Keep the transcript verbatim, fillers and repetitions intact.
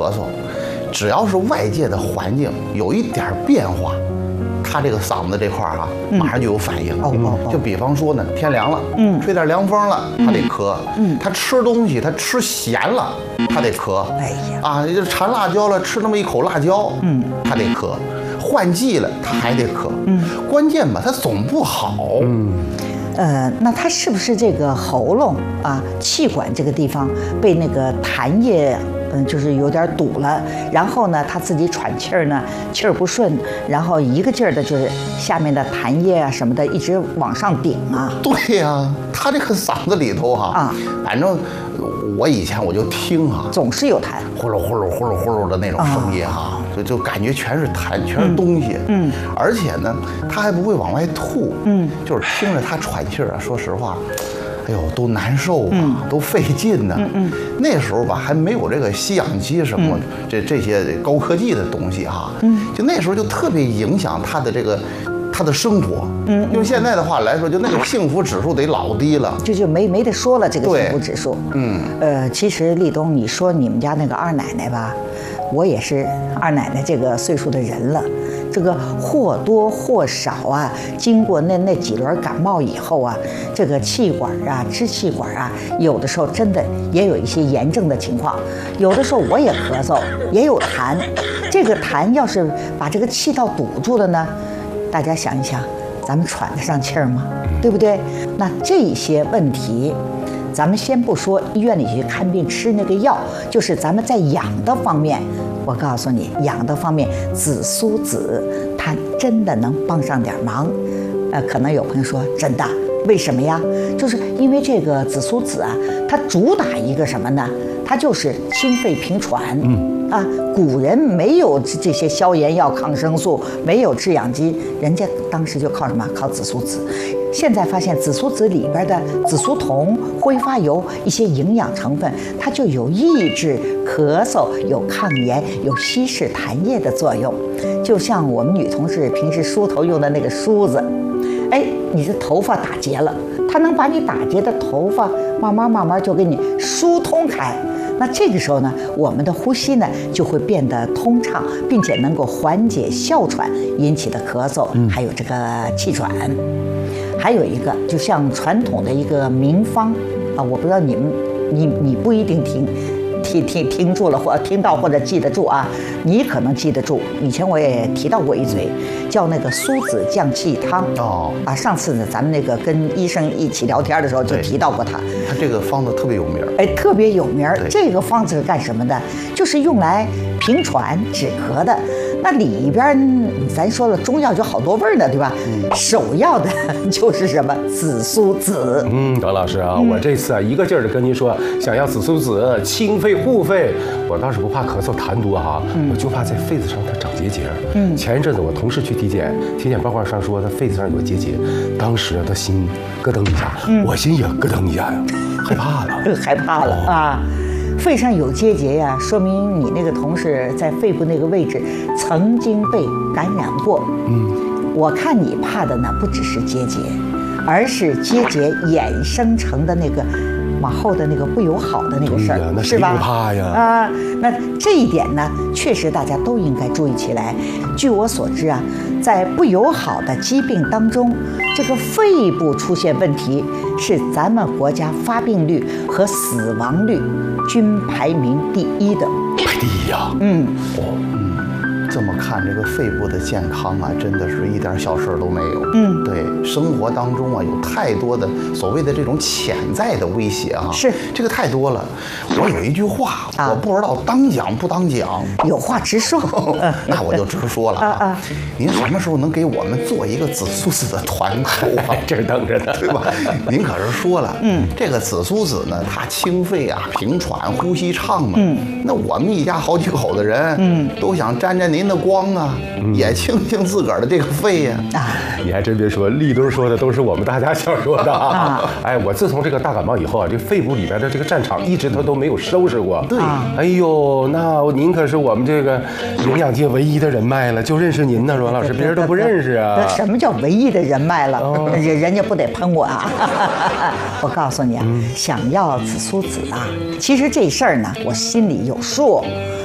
咳嗽，只要是外界的环境有一点变化，他这个嗓子这块儿哈，马上就有反应。 哦哦哦。 就比方说呢，天凉了， 嗯， 吹点凉风了，他得咳。 嗯， 他吃东西，他吃咸了，他得咳。 哎呀， 啊，就馋辣椒了，吃那么一口辣椒，嗯，他得咳。换季了，他还得咳。嗯，关键吧，他总不好。嗯。 呃，那他是不是这个喉咙啊、气管这个地方被那个痰液，嗯，就是有点堵了？然后呢，他自己喘气儿呢，气儿不顺，然后一个劲儿的就是下面的痰液啊什么的一直往上顶啊。 对呀、啊，他这个嗓子里头哈、啊，啊，反正我以前我就听哈、啊， 总是有痰， 呼噜呼噜呼噜呼噜的那种声音哈、啊。就就感觉全是痰，全是东西，嗯，嗯而且呢，他还不会往外吐，嗯，就是听着他喘气儿啊，说实话，哎呦，都难受啊，嗯、都费劲呢、啊。嗯嗯，那时候吧，还没有这个吸氧机什么、嗯、这这些高科技的东西哈、啊，嗯，就那时候就特别影响他的这个他的生活，嗯，用现在的话来说，就那个幸福指数得老低了， 就就没没得说了，这个幸福指数，嗯，呃，其实立冬，你说你们家那个二奶奶吧。我也是二奶奶这个岁数的人了，这个或多或少啊，经过那那几轮感冒以后啊，这个气管啊、支气管啊，有的时候真的也有一些炎症的情况。有的时候我也咳嗽，也有痰。这个痰要是把这个气道堵住了呢，大家想一想，咱们喘得上气儿吗？对不对？那这些问题。咱们先不说医院里去看病吃那个药，就是咱们在养的方面，我告诉你，养的方面，紫苏子它真的能帮上点忙。呃，可能有朋友说，真的？为什么呀？就是因为这个紫苏子啊，它主打一个什么呢？它就是清肺平喘。嗯啊，古人没有这些消炎药、抗生素，没有制氧机，人家当时就靠什么？靠紫苏子。现在发现紫苏子里边的紫苏酮、挥发油一些营养成分，它就有抑制咳嗽、有抗炎、有稀释痰液的作用。就像我们女同事平时梳头用的那个梳子，哎，你这头发打结了，它能把你打结的头发慢慢慢慢就给你疏通开。那这个时候呢，我们的呼吸呢就会变得通畅，并且能够缓解哮喘引起的咳嗽，还有这个气喘。还有一个，就像传统的一个名方啊，我不知道你们，你你不一定听，听听听住了或听到或者记得住啊，你可能记得住。以前我也提到过一嘴，叫那个苏子降气汤哦啊。上次呢，咱们那个跟医生一起聊天的时候就提到过它。 它这个方子特别有名， 哎，特别有名。这个方子是干什么的？就是用来平喘止咳的。那里边咱说了，中药就好多味儿呢，对吧？嗯、首要的就是什么紫苏子。 嗯，耿老师啊，嗯、我这次啊一个劲儿的跟您说，想要紫苏子清肺护肺。我倒是不怕咳嗽痰多哈，嗯、我就怕在肺子上它长结节。嗯，前一阵子我同事去体检，体检报告上说他肺子上有结节，当时他心咯噔一下，嗯、我心也咯噔一下呀，害怕了， 害怕了、哦、啊。肺上有结节呀，说明你那个同事在肺部那个位置曾经被感染过。嗯，我看你怕的呢，不只是结节，而是结节衍生成的那个往后的那个不友好的那个事儿，是吧？ 怕呀！ 啊，那这一点呢，确实大家都应该注意起来。据我所知啊，在不友好的疾病当中，这个肺部出现问题是咱们国家发病率和死亡率均排名第一的。 排第一呀！ 嗯， 哦，嗯，这么看，这个肺部的健康啊，真的是一点小事都没有。嗯，对，生活当中啊，有太多的所谓的这种潜在的威胁啊， 是这个太多了。我有一句话，啊、我不知道当讲不当讲， 有话直说。 那我就直说了啊。啊您什么时候能给我们做一个紫苏子的团购啊？ 这儿等着呢， 对吧？您可是说了，嗯，这个紫苏子呢，它清肺啊，平喘，呼吸畅嘛。嗯，那我们一家好几口的人，嗯，都想沾沾您的光啊，嗯、也清清自个儿的这个肺呀。啊， 你还真别说，立冬说的都是我们大家想说的啊。哎，我自从这个大感冒以后啊，这肺部里边的这个战场一直它都没有收拾过。 对， 哎呦，那您可是我们这个营养界唯一的人脉了，就认识您呢，罗老师，别人都不认识啊。 什么叫唯一的人脉了？哦、人人家不得喷我啊！我告诉你啊，嗯、想要紫苏子啊，其实这事儿呢，我心里有数。